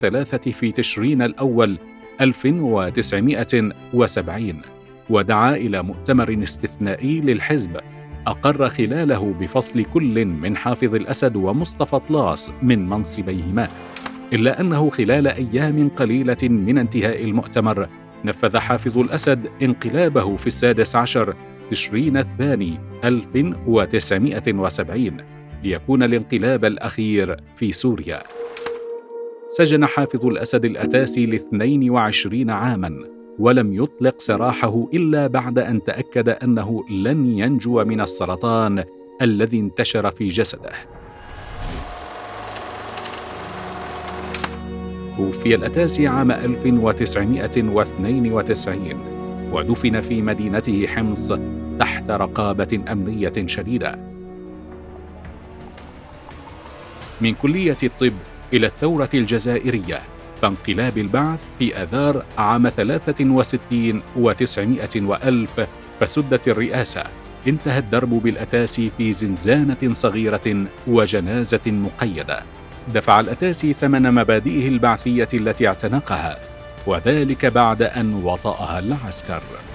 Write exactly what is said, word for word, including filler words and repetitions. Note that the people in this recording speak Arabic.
الثلاثة في تشرين الأول ألف وتسعمائة وسبعين، ودعا إلى مؤتمر استثنائي للحزب أقر خلاله بفصل كل من حافظ الأسد ومصطفى طلاس من منصبيهما، إلا أنه خلال أيام قليلة من انتهاء المؤتمر نفذ حافظ الأسد انقلابه في السادس عشر تشرين الثاني ألف وتسعمائة وسبعين ليكون الانقلاب الأخير في سوريا. سجن حافظ الأسد الأتاسي لاثنين وعشرين عاماً، ولم يطلق سراحه إلا بعد أن تأكد أنه لن ينجو من السرطان الذي انتشر في جسده. توفي الأتاسي عام ألف وتسعمائة واثنين وتسعين، ودفن في مدينته حمص تحت رقابة أمنية شديدة. من كلية الطب إلى الثورة الجزائرية، فانقلاب البعث في آذار عام ثلاثة وستين وتسعمائة وألف فسدت الرئاسة، انتهى الدرب بالأتاسي في زنزانة صغيرة وجنازة مقيدة. دفع الأتاسي ثمن مبادئه البعثية التي اعتنقها، وذلك بعد أن وطأها العسكر.